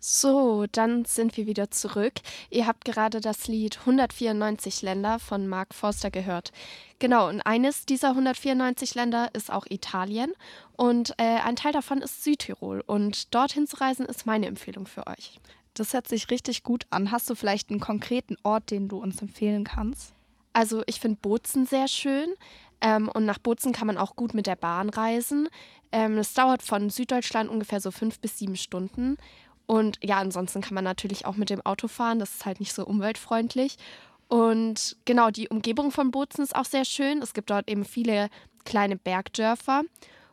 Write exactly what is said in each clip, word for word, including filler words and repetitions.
So, dann sind wir wieder zurück. Ihr habt gerade das Lied hundertvierundneunzig Länder von Mark Forster gehört. Genau, und eines dieser hundertvierundneunzig Länder ist auch Italien und äh, ein Teil davon ist Südtirol und dorthin zu reisen ist meine Empfehlung für euch. Das hört sich richtig gut an. Hast du vielleicht einen konkreten Ort, den du uns empfehlen kannst? Also ich finde Bozen sehr schön ähm, und nach Bozen kann man auch gut mit der Bahn reisen. Ähm, es dauert von Süddeutschland ungefähr so fünf bis sieben Stunden. Und ja, ansonsten kann man natürlich auch mit dem Auto fahren. Das ist halt nicht so umweltfreundlich. Und genau, die Umgebung von Bozen ist auch sehr schön. Es gibt dort eben viele kleine Bergdörfer.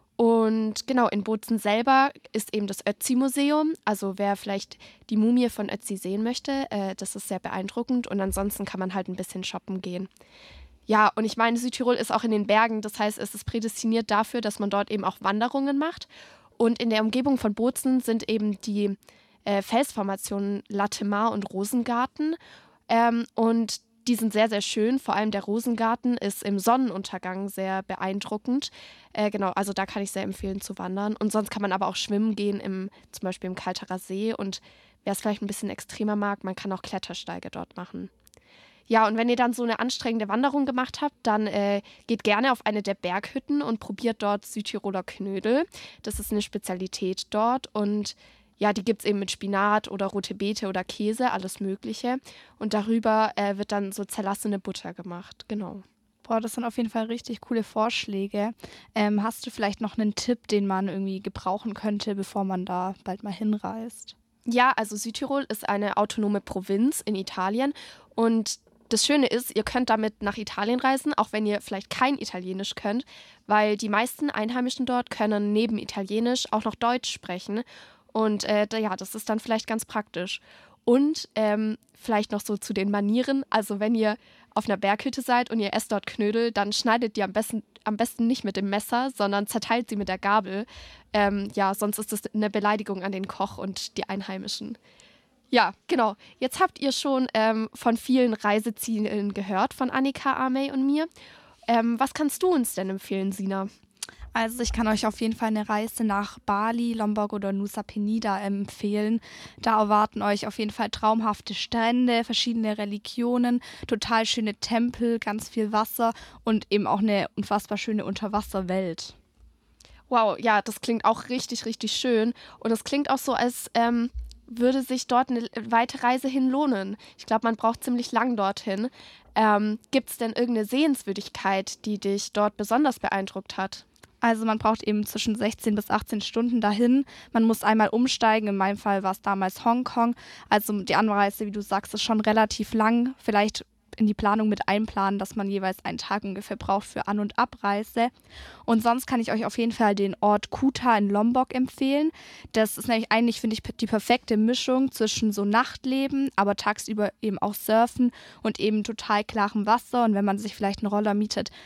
Und genau, in Bozen selber ist eben das Ötzi-Museum. Also wer vielleicht die Mumie von Ötzi sehen möchte, äh, das ist sehr beeindruckend. Und ansonsten kann man halt ein bisschen shoppen gehen. Ja, und ich meine, Südtirol ist auch in den Bergen. Das heißt, es ist prädestiniert dafür, dass man dort eben auch Wanderungen macht. Und in der Umgebung von Bozen sind eben die äh, Felsformationen Latemar und Rosengarten. Ähm, und die sind sehr, sehr schön. Vor allem der Rosengarten ist im Sonnenuntergang sehr beeindruckend. Äh, genau, also da kann ich sehr empfehlen zu wandern. Und sonst kann man aber auch schwimmen gehen, im, zum Beispiel im Kalterer See. Und wer es vielleicht ein bisschen extremer mag, man kann auch Klettersteige dort machen. Ja, und wenn ihr dann so eine anstrengende Wanderung gemacht habt, dann äh, geht gerne auf eine der Berghütten und probiert dort Südtiroler Knödel. Das ist eine Spezialität dort und ja, die gibt es eben mit Spinat oder rote Beete oder Käse, alles Mögliche. Und darüber äh, wird dann so zerlassene Butter gemacht, genau. Boah, das sind auf jeden Fall richtig coole Vorschläge. Ähm, hast du vielleicht noch einen Tipp, den man irgendwie gebrauchen könnte, bevor man da bald mal hinreist? Ja, also Südtirol ist eine autonome Provinz in Italien und das Schöne ist, ihr könnt damit nach Italien reisen, auch wenn ihr vielleicht kein Italienisch könnt, weil die meisten Einheimischen dort können neben Italienisch auch noch Deutsch sprechen. Und äh, da, ja, das ist dann vielleicht ganz praktisch. Und ähm, vielleicht noch so zu den Manieren. Also wenn ihr auf einer Berghütte seid und ihr esst dort Knödel, dann schneidet die am besten, am besten nicht mit dem Messer, sondern zerteilt sie mit der Gabel. Ähm, ja, sonst ist das eine Beleidigung an den Koch und die Einheimischen. Ja, genau. Jetzt habt ihr schon ähm, von vielen Reisezielen gehört, von Annika, Amey und mir. Ähm, was kannst du uns denn empfehlen, Sina? Also ich kann euch auf jeden Fall eine Reise nach Bali, Lombok oder Nusa Penida empfehlen. Da erwarten euch auf jeden Fall traumhafte Strände, verschiedene Religionen, total schöne Tempel, ganz viel Wasser und eben auch eine unfassbar schöne Unterwasserwelt. Wow, ja, das klingt auch richtig, richtig schön. Und es klingt auch so, als ähm, würde sich dort eine weite Reise hin lohnen. Ich glaube, man braucht ziemlich lang dorthin. Ähm, Gibt es denn irgendeine Sehenswürdigkeit, die dich dort besonders beeindruckt hat? Also man braucht eben zwischen sechzehn bis achtzehn Stunden dahin. Man muss einmal umsteigen. In meinem Fall war es damals Hongkong. Also die Anreise, wie du sagst, ist schon relativ lang. Vielleicht in die Planung mit einplanen, dass man jeweils einen Tag ungefähr braucht für An- und Abreise. Und sonst kann ich euch auf jeden Fall den Ort Kuta in Lombok empfehlen. Das ist nämlich eigentlich, finde ich, die perfekte Mischung zwischen so Nachtleben, aber tagsüber eben auch Surfen und eben total klarem Wasser. Und wenn man sich vielleicht einen Roller mietet,